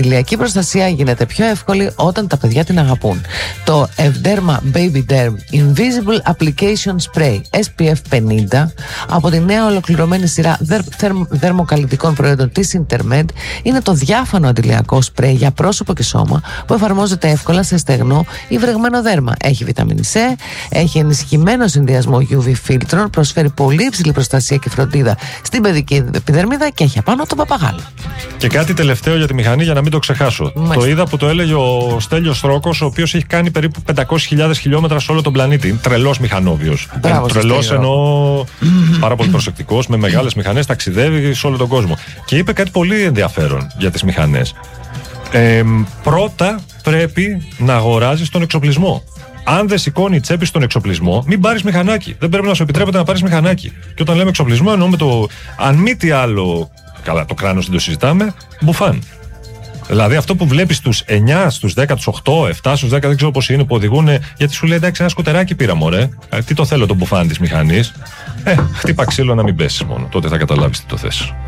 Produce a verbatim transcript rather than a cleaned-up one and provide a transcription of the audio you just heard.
ηλιακή προστασία γίνεται πιο εύκολη όταν τα παιδιά την αγαπούν. Το Evderma Baby Derm Invisible Application Spray ες πι εφ πενήντα από τη νέα ολοκληρωμένη σειρά δερμοκαλλιτικών προϊόντων της Intermed είναι το διάφανο αντιλιακό σπρέι για πρόσωπο και σώμα που εφαρμόζεται εύκολα σε στεγνό ή βρεγμένο δέρμα. Έχει βιταμίνη C, έχει ενισχυμένο συνδυασμό γιου βι φίλτρων, προσφέρει πολύ υψηλή προστασία και φροντίδα στην παιδική επιδερμίδα και έχει απάνω τον παπαγάλο. Και κάτι τελευταίο για τη μηχανή, για να μην το ξεχάσω. Μάλιστα. Το είδα που το έλεγε ο Στέλιος Στρόκος, ο οποίος έχει κάνει περίπου πεντακόσιες χιλιάδες χιλιόμετρα σε όλο τον πλανήτη. Είναι τρελός μηχανόβιος. Τρελός εννοώ πάρα πολύ προσεκτικός, με μεγάλες μηχανές, ταξιδεύει σε όλο τον κόσμο. Και είπε κάτι πολύ ενδιαφέρον για τις μηχανές. Ε, πρώτα πρέπει να αγοράζεις τον εξοπλισμό. Αν δεν σηκώνει τσέπη στον εξοπλισμό, μην πάρεις μηχανάκι. Δεν πρέπει να σου επιτρέπεται να πάρεις μηχανάκι. Και όταν λέμε εξοπλισμό, εννοούμε το. Αν μη τι άλλο. Καλά, το κράνος δεν το συζητάμε. Μπουφάν. Δηλαδή αυτό που βλέπεις στους εννιά, στους δέκα, στους οκτώ, επτά, στους δέκα, δεν ξέρω πώς είναι που οδηγούν. Γιατί σου λέει εντάξει, ένα σκουτεράκι πήρα μωρέ. Ε, τι το θέλω το μπουφάν της μηχανής. Ε, χτύπα ξύλο να μην πέσεις μόνο. Τότε θα καταλάβεις τι το θες.